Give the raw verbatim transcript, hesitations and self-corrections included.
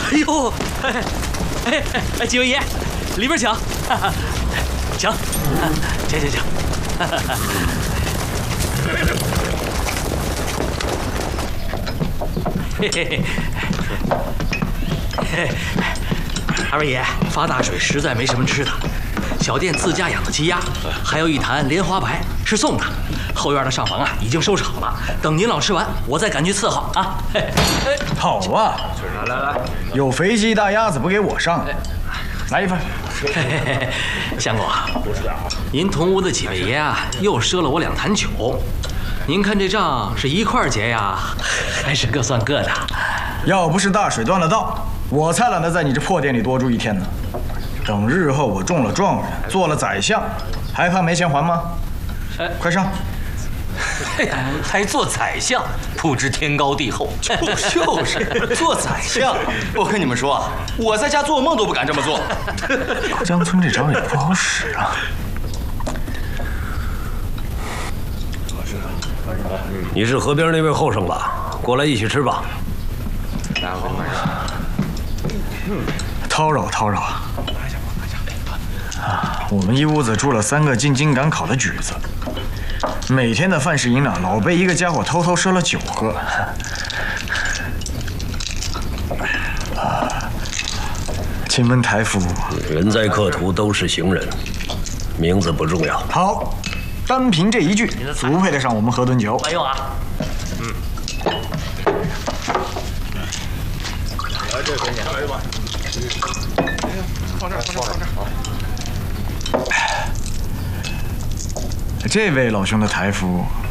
哎呦，哎哎哎，几位爷，里边请，请，请请请。嘿嘿嘿，嘿，二位爷，发大水实在没什么吃的，小店自家养的鸡鸭，还有一坛莲花白是送的。后院的上房啊已经收拾好了，等您老吃完，我再赶去伺候啊。 好啊， 来来来， 有肥鸡大鸭子不给我上，来一份。 相公啊，您同屋的几位爷啊又赊了我两坛酒，您看这账是一块儿结呀，还是各算各的？ 要不是大水断了道，我才懒得在你这破店里多住一天呢。等日后我中了状元，做了宰相，还怕没钱还吗？哎，快上！ 还做宰相，不知天高地厚。就就是做宰相，我跟你们说啊，我在家做梦都不敢这么做。 江村这招也不好使啊。 你是河边那位后生吧？过来一起吃吧。 叨扰叨扰。啊，我们一屋子住了三个进京赶考的举子。每天的饭食银两，老被一个家伙偷偷赊了酒喝。啊，请问台夫， 人在客途都是行人，名字不重要。 好，单凭这一句，足配得上我们喝顿酒。 慢用啊。嗯。 来这给你，来一碗。放这儿，放这儿，放这儿。 这位老兄的台夫